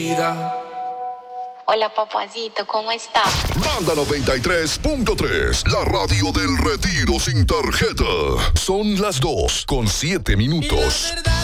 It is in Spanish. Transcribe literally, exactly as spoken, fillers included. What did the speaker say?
vida. Hola, papacito, ¿cómo está? Banda noventa y tres punto tres, la radio del retiro sin tarjeta. Son las dos con siete minutos.